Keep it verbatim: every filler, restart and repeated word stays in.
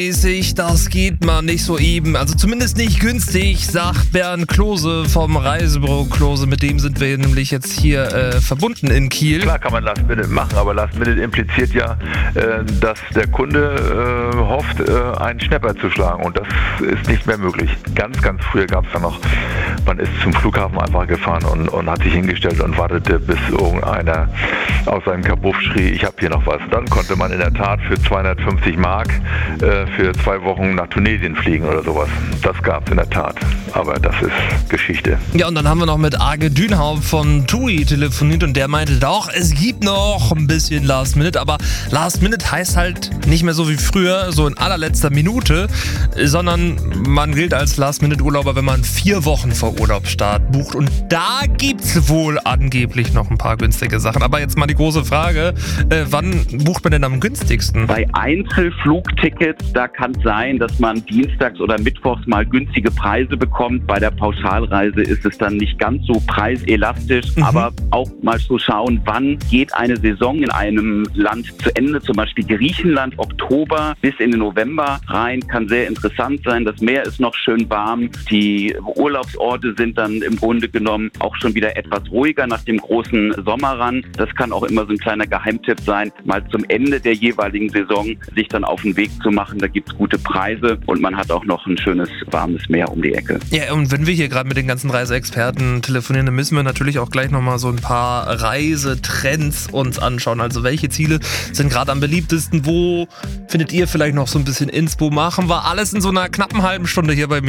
Das geht mal nicht so eben, also zumindest nicht günstig, sagt Bernd Klose vom Reisebüro Klose. Mit dem sind wir nämlich jetzt hier äh, verbunden in Kiel. Klar kann man Last Minute machen, aber Last Minute impliziert ja, äh, dass der Kunde äh, hofft, äh, einen Schnäpper zu schlagen, und das ist nicht mehr möglich. Ganz, ganz früher gab es da noch, man ist zum Flughafen einfach gefahren und, und hat sich hingestellt und wartete, bis irgendeiner aus seinem Kabuff schrie, ich habe hier noch was. Dann konnte man in der Tat für zweihundertfünfzig Mark äh, für zwei Wochen nach Tunesien fliegen oder sowas. Das gab es in der Tat, aber das ist Geschichte. Ja, und dann haben wir noch mit Arge Dünhaupt von TUI telefoniert und der meinte doch, es gibt noch ein bisschen Last Minute, aber Last Minute heißt halt nicht mehr so wie früher, so in allerletzter Minute, sondern man gilt als Last Minute Urlauber, wenn man vier Wochen vor Urlaubsstart bucht, und da gibt's wohl angeblich noch ein paar günstige Sachen. Aber jetzt mal die große Frage, äh, wann bucht man denn am günstigsten? Bei Einzelflugtickets, da kann es sein, dass man dienstags oder mittwochs mal günstige Preise bekommt. Bei der Pauschalreise ist es dann nicht ganz so preiselastisch, mhm. aber auch mal zu schauen, wann geht eine Saison in einem Land zu Ende, zum Beispiel Griechenland, Oktober bis in den November rein, kann sehr interessant sein. Das Meer ist noch schön warm, die Urlaubsorte sind dann im Grunde genommen auch schon wieder etwas ruhiger nach dem großen Sommerrun. Das kann auch immer so ein kleiner Geheimtipp sein, mal zum Ende der jeweiligen Saison sich dann auf den Weg zu machen. Da gibt es gute Preise und man hat auch noch ein schönes, warmes Meer um die Ecke. Ja, und wenn wir hier gerade mit den ganzen Reiseexperten telefonieren, dann müssen wir natürlich auch gleich nochmal so ein paar Reisetrends uns anschauen. Also welche Ziele sind gerade am beliebtesten? Wo findet ihr vielleicht noch so ein bisschen Inspo? Machen wir alles in so einer knappen halben Stunde hier bei mir